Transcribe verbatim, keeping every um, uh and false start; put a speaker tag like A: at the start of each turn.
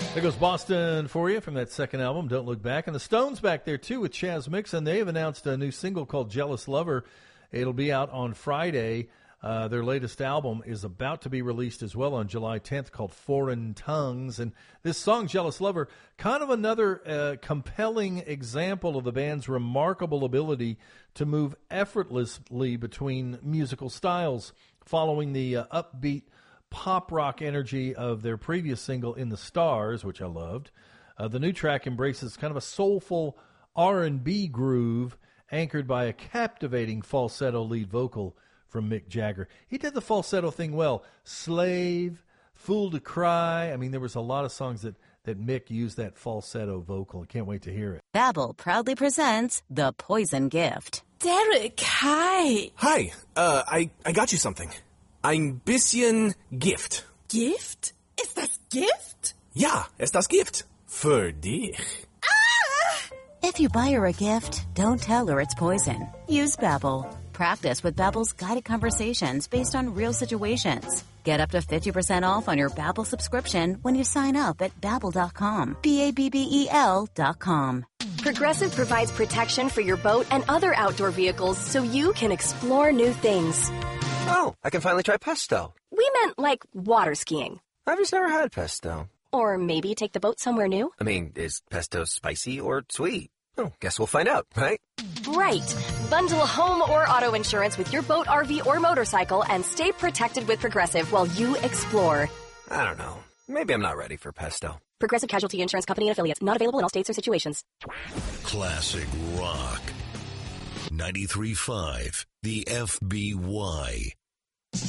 A: There goes Boston for you from that second album, Don't Look Back. And the Stones back there, too, with Chaz Mixon. They've announced a new single called Jealous Lover. It'll be out on Friday. Uh, their latest album is about to be released as well on July tenth, called Foreign Tongues. And this song, Jealous Lover, kind of another uh, compelling example of the band's remarkable ability to move effortlessly between musical styles, following the uh, upbeat pop rock energy of their previous single, In the Stars, which I loved. Uh, the new track embraces kind of a soulful R and B groove anchored by a captivating falsetto lead vocal from Mick Jagger. He did the falsetto thing well. Slave, Fool to Cry. I mean, there was a lot of songs that, that Mick used that falsetto vocal. I can't wait to hear it.
B: Babbel proudly presents The Poison Gift.
C: Derek, hi.
D: Hi, uh, I, I got you something. Ein bisschen Gift.
C: Gift? Ist das Gift?
D: Ja, ist das Gift. Für dich.
C: Ah!
B: If you buy her a gift, don't tell her it's poison. Use Babbel. Practice with Babbel's guided conversations based on real situations. Get up to fifty percent off on your Babbel subscription when you sign up at Babbel dot com. B A B B E L dot com.
E: Progressive provides protection for your boat and other outdoor vehicles so you can explore new things.
F: Oh, I can finally try pesto.
E: We meant like water skiing.
F: I've just never had pesto.
E: Or maybe take the boat somewhere new.
F: I mean, is pesto spicy or sweet? Oh, guess we'll find out, right?
E: Right. Bundle home or auto insurance with your boat, R V, or motorcycle and stay protected with Progressive while you explore.
F: I don't know. Maybe I'm not ready for pesto.
E: Progressive Casualty Insurance Company and Affiliates. Not available in all states or situations.
G: Classic rock. ninety-three point five, the F B Y.